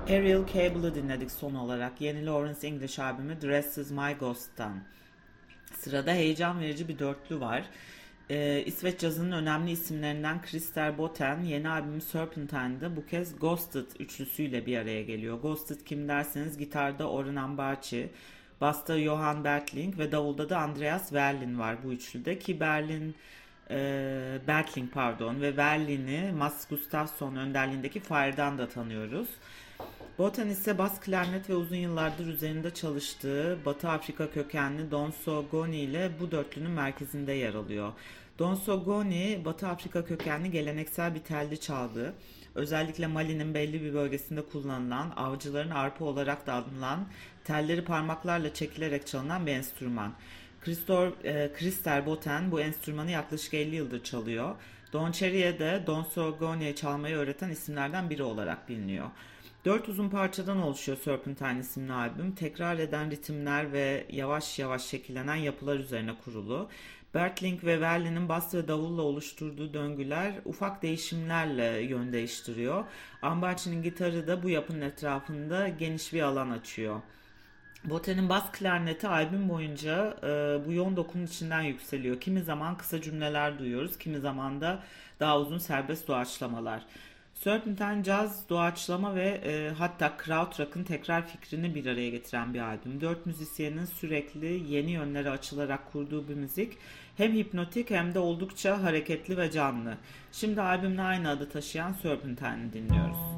Aerial Cable'ı dinledik son olarak. Yeni Lawrence English albümü Dress Is My Ghost'tan. Sırada heyecan verici bir dörtlü var. İsveç cazının önemli isimlerinden Christer Botten yeni albümü Serpentine'da bu kez Ghosted üçlüsüyle bir araya geliyor. Ghosted kim derseniz gitarda Orhan Ambarchi, basta Johan Bertling ve davulda da Andreas Werlin var bu üçlüde ki Bertling pardon ve Werlin'i Mats Gustafsson önderliğindeki Fire'dan da tanıyoruz. Botan ise bas klarnet ve uzun yıllardır üzerinde çalıştığı Batı Afrika kökenli Donso Goni ile bu dörtlünün merkezinde yer alıyor. Donso Goni, Batı Afrika kökenli geleneksel bir telli çalgı. Özellikle Mali'nin belli bir bölgesinde kullanılan, avcıların arpa olarak da adlandırılan, telleri parmaklarla çekilerek çalınan bir enstrüman. Christer Boten bu enstrümanı yaklaşık 50 yıldır çalıyor. Don Cherry'e de Donso Goni'ye çalmayı öğreten isimlerden biri olarak biliniyor. Dört uzun parçadan oluşuyor Serpentine isimli albüm. Tekrar eden ritimler ve yavaş yavaş şekillenen yapılar üzerine kurulu. Bertling ve Werlin'in bas ve davulla oluşturduğu döngüler ufak değişimlerle yön değiştiriyor. Ambarchi'nin gitarı da bu yapının etrafında geniş bir alan açıyor. Boten'in bas klarneti albüm boyunca bu yoğun dokunun içinden yükseliyor. Kimi zaman kısa cümleler duyuyoruz, kimi zaman da daha uzun serbest doğaçlamalar. Serpentine caz, doğaçlama ve hatta krautrock'ın tekrar fikrini bir araya getiren bir albüm. Dört müzisyenin sürekli yeni yönlere açılarak kurduğu bir müzik hem hipnotik hem de oldukça hareketli ve canlı. Şimdi albümle aynı adı taşıyan Serpentine'i dinliyoruz.